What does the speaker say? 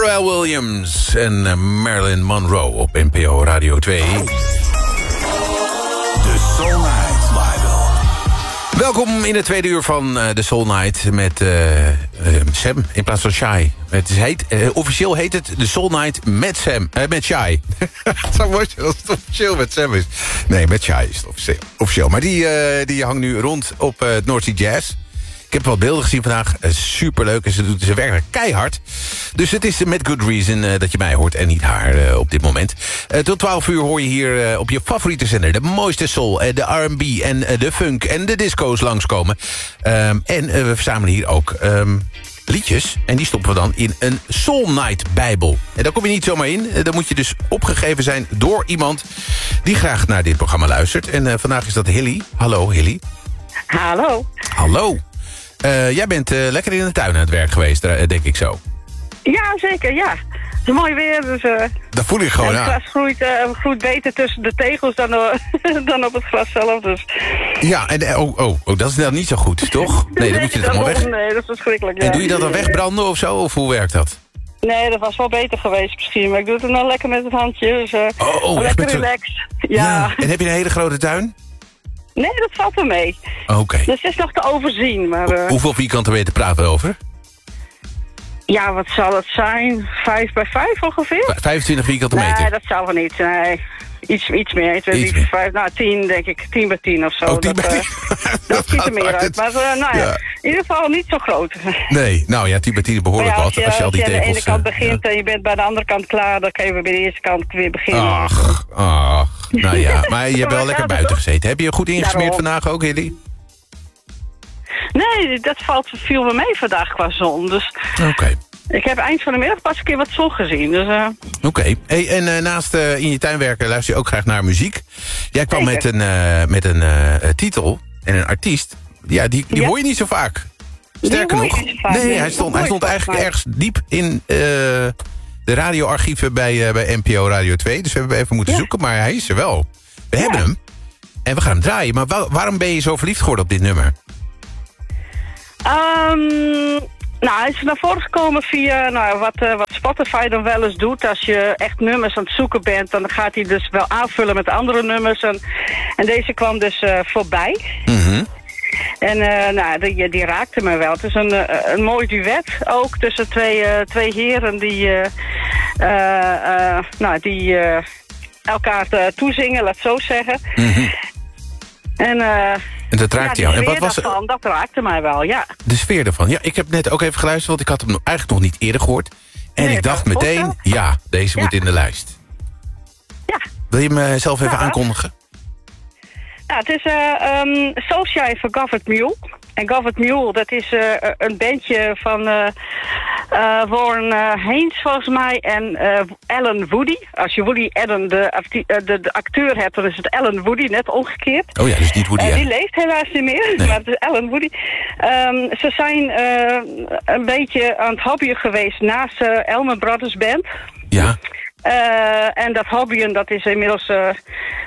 Pharrell Williams en Marilyn Monroe op NPO Radio 2. De Soul Night Bible. Welkom in de tweede uur van de Soul Night met Sam in plaats van Shai. Officieel heet het de Soul Night met Sam, met Shai. Het zou mooi zijn als het officieel met Sam is. Nee, met Shai is het officieel. Maar die hangt nu rond op het North Sea Jazz. Ik heb wat beelden gezien vandaag. Superleuk en ze doet ze werkelijk keihard. Dus het is met good reason dat je mij hoort en niet haar op dit moment. Tot 12 uur hoor je hier op je favoriete zender de mooiste soul, de R&B en de funk en de disco's langskomen. En we verzamelen hier ook liedjes. En die stoppen we dan in een Soul Night Bijbel. En daar kom je niet zomaar in. Dan moet je dus opgegeven zijn door iemand die graag naar dit programma luistert. En vandaag is dat Hilly. Hallo Hilly. Hallo. Hallo. Jij bent lekker in de tuin aan het werk geweest, denk ik zo. Ja, zeker, ja. Het is mooi weer, dus... Dat voel ik gewoon aan. Het gras groeit beter tussen de tegels dan op het gras zelf, dus... Ja, en dat is dan niet zo goed, toch? Nee, dan moet je het allemaal weg... Nee, dat is verschrikkelijk, ja. En doe je dat dan wegbranden of zo, of hoe werkt dat? Nee, dat was wel beter geweest misschien, maar ik doe het dan lekker met het handje, dus... lekker relaxed, ja. En heb je een hele grote tuin? Nee, dat valt er mee. Oké. Dus het is nog te overzien, maar... Hoeveel vierkante meter praten we over? Ja, wat zal het zijn? 5 bij 5 ongeveer? 25 vierkante meter? Nee, dat zou wel niet. Nee. Iets meer. 1, 2, 3, 4, 5. Nou, 10 denk ik. 10 bij 10 of zo. Oh, 10 bij 10? Dat ziet er meer uit. Maar in ieder geval niet zo groot. Nee, nou ja, 10 bij 10 is behoorlijk wat. Als je al die tegels... aan de ene kant begint en je bent bij de andere kant klaar... dan kan je bij de eerste kant weer beginnen. Ach. Nou ja, maar je hebt wel lekker buiten gezeten. Heb je goed ingesmeerd vandaag ook, Hilly? Nee, dat viel me mee vandaag qua zon. Dus Oké. Ik heb eind van de middag pas een keer wat zon gezien. Dus, Oké. Hey, en naast in je tuin werken luister je ook graag naar muziek. Jij kwam met een titel en een artiest. Ja, die hoor je niet zo vaak. Sterker nog, hij stond eigenlijk ergens diep in de radioarchieven bij NPO Radio 2. Dus we hebben even moeten zoeken, maar hij is er wel. We hebben hem. En we gaan hem draaien. Maar waarom ben je zo verliefd geworden op dit nummer? Hij is naar voren gekomen via wat Spotify dan wel eens doet. Als je echt nummers aan het zoeken bent, dan gaat hij dus wel aanvullen met andere nummers. En deze kwam dus voorbij. Mm-hmm. En die raakte me wel. Het is een mooi duet ook tussen twee heren die elkaar toezingen, laat het zo zeggen. Mm-hmm. En dat raakte jou. En wat was het? Dat raakte mij wel, ja. De sfeer ervan. Ja, ik heb net ook even geluisterd, want ik had hem eigenlijk nog niet eerder gehoord. En ik dacht meteen, deze moet in de lijst. Ja. Wil je me zelf even aankondigen? Ja, het is Soulshine voor Govert Mule. En Govert Mule, dat is een bandje van Warren Haynes volgens mij en Alan Woody. Als je Woody Allen, de acteur hebt, dan is het Alan Woody, net omgekeerd. Oh ja, dus niet Woody Allen. Die leeft helaas niet meer, maar het is Alan Woody. Ze zijn een beetje aan het hobbyen geweest naast Elmer Brothers Band. Ja. En dat hobbyen, dat is inmiddels